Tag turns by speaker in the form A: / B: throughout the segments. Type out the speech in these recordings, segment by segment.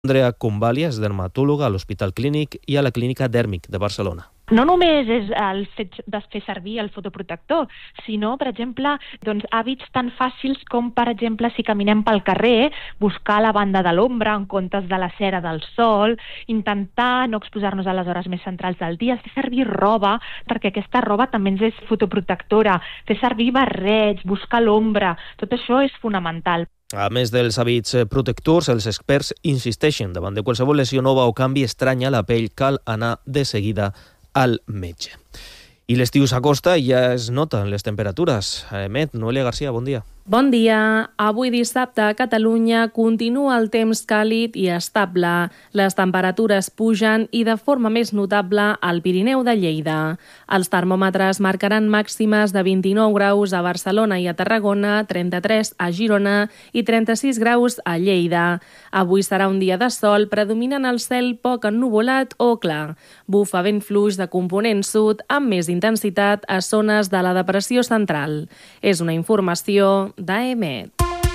A: Andrea Convalia és dermatòloga a l'Hospital Clínic i a la Clínica Dèrmic de Barcelona.
B: No només és el fet de fer servir el fotoprotector, sinó, per exemple, hàbits tan fàcils com, per exemple, si caminem pel carrer, buscar la banda de l'ombra en comptes de la cera del sol, intentar no exposar-nos a les hores més centrals del dia, fer servir roba, perquè aquesta roba també ens és fotoprotectora, fer servir barrets, buscar l'ombra, tot això és fonamental.
A: A més dels hàbits protectors, els experts insisteixen davant de qualsevol lesió nova o canvi estrany a la pell, cal anar de seguida al metge. I l'estiu s'acosta i ja es noten les temperatures. Noelia Garcia, bon dia.
C: Bon dia. Avui dissabte a Catalunya continua el temps càlid i estable. Les temperatures pugen i de forma més notable al Pirineu de Lleida. Els termòmetres marcaran màximes de 29 graus a Barcelona i a Tarragona, 33 a Girona i 36 graus a Lleida. Avui serà un dia de sol, predominant el cel poc ennuvolat o clar. Bufa vent fluix de component sud amb més intensitat a zones de la depressió central. És una informació d'AEMET.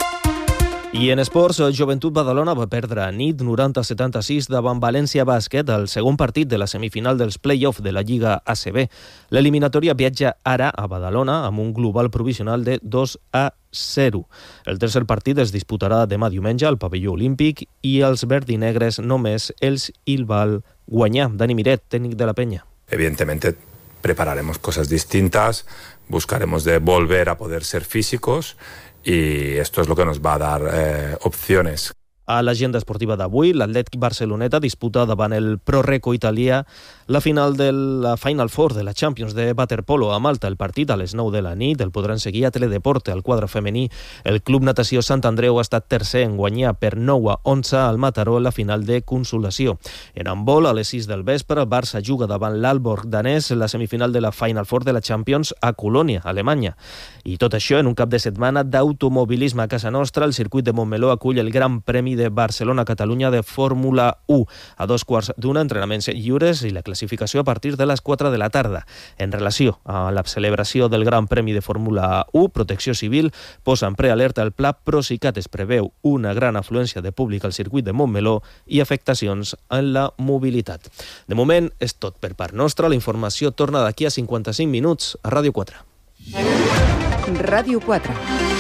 A: I en esports, Joventut Badalona va perdre a nit 90-76 davant València Bàsquet al segon partit de la semifinal dels play-off de la Lliga ACB. L'eliminatòria viatja ara a Badalona amb un global provisional de 2-0. El tercer partit es disputarà demà diumenge al pavelló olímpic i els verdinegres només els hi val guanyar. Dani Miret, tècnic de la Penya.
D: Evidentemente prepararemos cosas distintas, buscaremos de volver a poder ser físicos y esto es lo que nos va a dar opciones.
A: A l'agenda esportiva d'avui, l'Atlètic Barceloneta disputa davant el ProReco italià la final de la Final Four de la Champions de waterpolo a Malta. El partit a les 9 de la nit el podran seguir a Teledeporte. Al quadre femení, el Club Natació Sant Andreu ha estat tercer en guanyar per 9-11 al Mataró la final de consolació. En handbol, a les 6 del vespre, el Barça juga davant l'Aalborg danès la semifinal de la Final Four de la Champions a Colònia, Alemanya. I tot això en un cap de setmana d'automobilisme a casa nostra. El circuit de Montmeló acull el Gran Premi de Barcelona-Catalunya de Fórmula 1. A 2:15, entrenaments lliures i la classificació a partir de les 4 de la tarda. En relació a la celebració del Gran Premi de Fórmula 1, Protecció Civil posa en prealerta el pla Procicat. Es preveu una gran afluència de públic al circuit de Montmeló i afectacions en la mobilitat. De moment és tot per part nostra. La informació torna d'aquí a 55 minuts a Ràdio 4.
E: Ràdio 4.